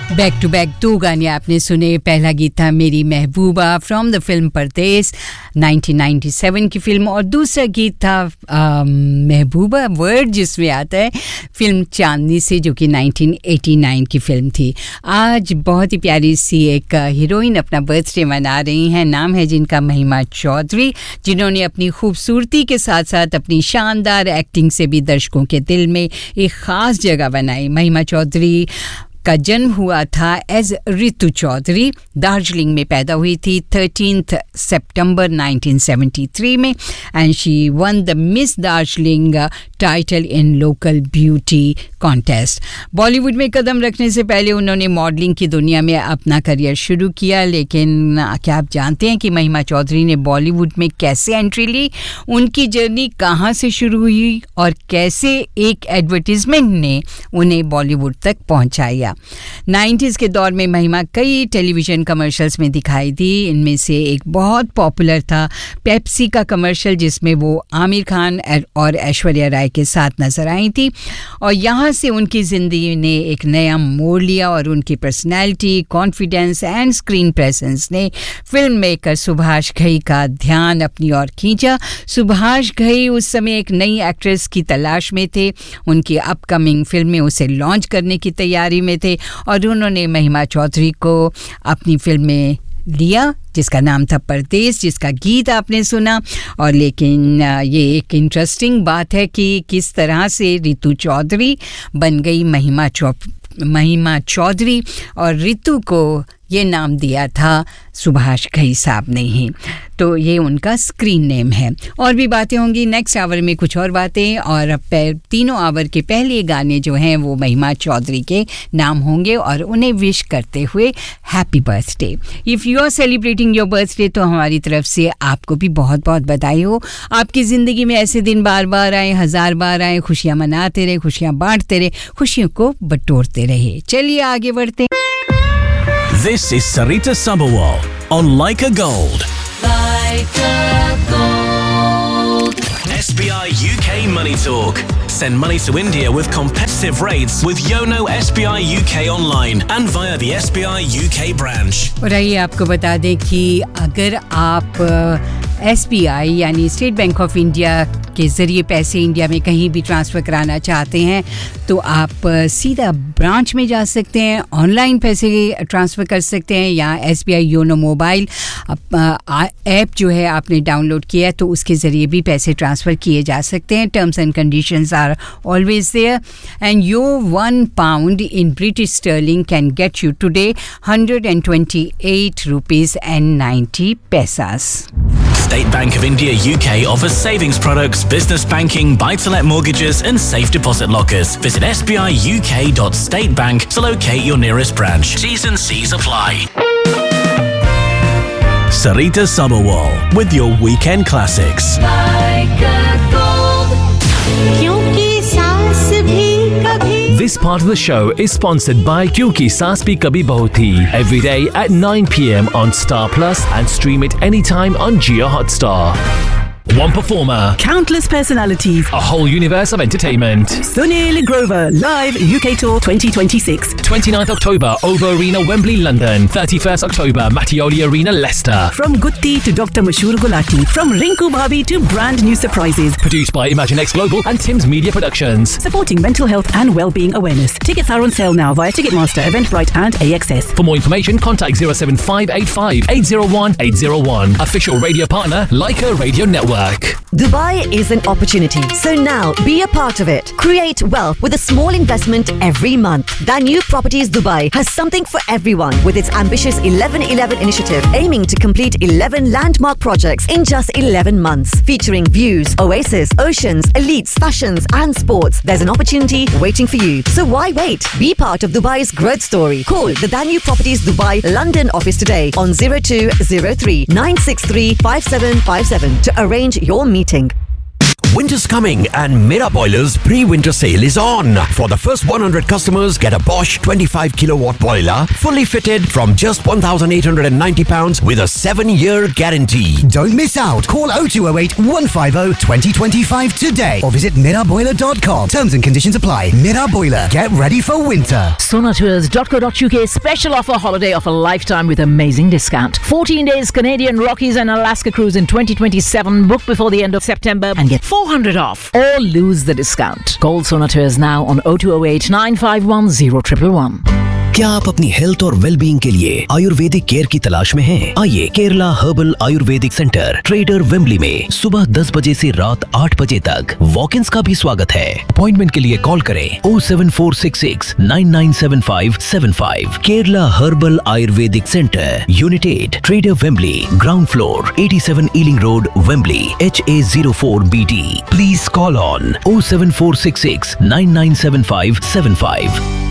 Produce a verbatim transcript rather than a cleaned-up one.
Back to back दो गाने आपने सुने. पहला गीत था मेरी महबूबा from the film Pradesh nineteen ninety seven की फिल्म, और दूसरा गीत था आ, महबूबा वर्ड जिसमें आता है फिल्म चांदनी से, जो कि नाइनटीन एटी नाइन की फिल्म थी. आज बहुत ही प्यारी सी एक हीरोइन अपना बर्थडे मना रही हैं. नाम है जिनका महिमा चौधरी, जिन्होंने अपनी खूबसूरती के साथ साथ अपनी शानदार एक्टिंग से भी दर्शकों के दिल में एक ख़ास जगह बनाई. महिमा चौधरी का जन्म हुआ था एज रितु चौधरी. दार्जिलिंग में पैदा हुई थी थर्टीन्थ सितंबर नाइनटीन सेवेंटी थ्री में, and she one the miss Darjeeling title in local beauty contest. Bollywood में कदम रखने से पहले उन्होंने मॉडलिंग की दुनिया में अपना करियर शुरू किया. लेकिन क्या आप जानते हैं कि महिमा चौधरी ने बॉलीवुड में कैसे एंट्री ली, उनकी जर्नी कहाँ से शुरू हुई और कैसे एक एडवर्टीजमेंट ने उन्हें बॉलीवुड तक पहुँचाया. नाइंटीज़ के दौर में महिमा कई टेलीविज़न कमर्शियल्स में दिखाई दी. इनमें से एक बहुत पॉपुलर था पेप्सी का कमर्शियल, जिसमें वो आमिर खान और ऐश्वर्या राय के साथ नजर आई थी, और यहाँ से उनकी ज़िंदगी ने एक नया मोड़ लिया और उनकी personality, confidence and screen presence ने फिल्म मेकर सुभाष घई का ध्यान अपनी ओर खींचा. सुभाष घई उस समय एक नई एक्ट्रेस की तलाश में थे. उनकी अपकमिंग फिल्म में उसे लॉन्च करने की तैयारी में थे, और उन्होंने महिमा चौधरी को अपनी फिल्म में लिया, जिसका नाम था परदेस, जिसका गीत आपने सुना. और लेकिन ये एक इंटरेस्टिंग बात है कि किस तरह से रितु चौधरी बन गई महिमा चौ महिमा चौधरी, और रितु को ये नाम दिया था सुभाष घई साहब ने ही. तो ये उनका स्क्रीन नेम है. और भी बातें होंगी नेक्स्ट आवर में, कुछ और बातें, और तीनों आवर के पहले गाने जो हैं वो महिमा चौधरी के नाम होंगे, और उन्हें विश करते हुए happy birthday. If you are celebrating your birthday तो हमारी तरफ से आपको भी बहुत बहुत बधाई हो. आपकी ज़िंदगी में ऐसे दिन बार बार आए, हज़ार बार आए, खुशियाँ मनाते रहे, खुशियाँ बांटते रहे, खुशियों को बटोरते रहे. चलिए आगे बढ़ते. This is Sarita Sabharwal on Leica Gold. Leica Gold. S B I U K Money Talk. Send money to India with competitive rates with Yono S B I U K online and via the S B I U K branch. और आइए आपको बता दें कि अगर आप S B I यानी state bank of India के ज़रिए पैसे इंडिया में कहीं भी ट्रांसफ़र कराना चाहते हैं तो आप सीधा ब्रांच में जा सकते हैं, ऑनलाइन पैसे ट्रांसफ़र कर सकते हैं, या S B I YONO mobile app जो है आपने डाउनलोड किया है तो उसके ज़रिए भी पैसे ट्रांसफ़र किए जा सकते हैं. Terms and conditions are always there, and your one pound in British Stirling can get you today hundred and twenty eight rupees and ninety पैसास. State Bank of India U K offers savings products, business banking, buy-to-let mortgages and safe deposit lockers. Visit s b i u k dot state bank to locate your nearest branch. T's and C's apply. Sarita Sabharwal with your weekend classics. Like a gold. Kyunki saas bhi kabhi. This part of the show is sponsored by Kyunki Saas Bhi Kabhi Bahu Thi. Every day at nine p.m. on Star Plus and stream it anytime on Jio Hotstar. One performer, countless personalities, a whole universe of entertainment. Sunil Grover live U K tour twenty twenty-six. twenty-ninth October, Ovo Arena, Wembley, London. thirty-first October, Mattioli Arena, Leicester. From Gutti to Doctor Mashur Gulati, from Rinku Bhabhi to brand new surprises. Produced by ImagineX Global and Tim's Media Productions. Supporting mental health and well-being awareness. Tickets are on sale now via Ticketmaster, Eventbrite and A X S. For more information, contact zero seven five eight five eight zero one eight zero one. Official radio partner, Leica Radio Network. Dubai is an opportunity, so now be a part of it. Create wealth with a small investment every month. Danube Properties Dubai has something for everyone with its ambitious eleven eleven initiative, aiming to complete eleven landmark projects in just eleven months, featuring views, oasis, oceans, elites, fashions and sports. There's an opportunity waiting for you. So why wait? Be part of Dubai's growth story. Call the Danube Properties Dubai London office today on zero two zero three nine six three five seven five seven to arrange your meeting. Winter's coming and Mera Boilers pre-winter sale is on. For the first one hundred customers, get a Bosch twenty-five kilowatt boiler, fully fitted from just one thousand eight hundred ninety pounds with a seven year guarantee. Don't miss out. Call oh two oh eight, one five oh, two oh two five today or visit mira boiler dot com. Terms and conditions apply. Mira Boiler. Get ready for winter. Sonatours dot co dot uk special offer holiday of a lifetime with amazing discount. fourteen days Canadian Rockies and Alaska cruise in twenty twenty-seven. Book before the end of September and get four hundred off or lose the discount. Call Sonatours now on oh two oh eight, nine five one, oh one one one. क्या आप अपनी health और wellbeing के लिए Ayurvedic care की तलाश में हैं? आइए Kerala herbal Ayurvedic centre trader Wembley में सुबह दस बजे से रात आठ बजे तक वॉक-इन्स का भी स्वागत है। अपॉइंटमेंट के लिए कॉल करें oh seven four six six, nine nine seven five seven five। Kerala herbal Ayurvedic centre, unit eight, trader Wembley, ground floor, eighty-seven ailing road, Wembley, H A zero four B D। Please call on oh seven four six six, nine nine seven five seven five।